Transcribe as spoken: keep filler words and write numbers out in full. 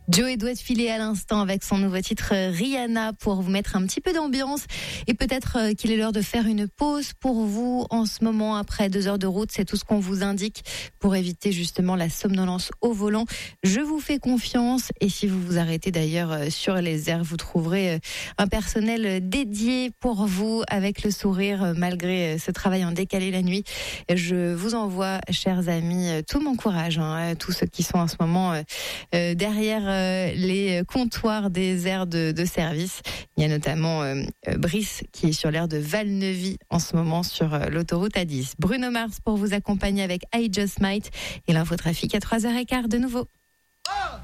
Joey doit filer à l'instant avec son nouveau titre Rihanna pour vous mettre un petit peu d'ambiance et peut-être qu'il est l'heure de faire une pause pour vous en ce moment après deux heures de route. C'est tout ce qu'on vous indique pour éviter justement la somnolence au volant. Je vous fais confiance et si vous vous arrêtez d'ailleurs sur les aires, vous trouverez un personnel dédié pour vous avec le sourire malgré ce travail en décalé la nuit. Je vous envoie, chers amis, tout mon courage, hein, tous ceux qui sont en ce moment euh, derrière les comptoirs des aires de, de service. Il y a notamment euh, Brice qui est sur l'aire de Valneuvy en ce moment sur euh, l'autoroute A dix. Bruno Mars pour vous accompagner avec I Just Might et l'infotrafic à trois heures quinze de nouveau.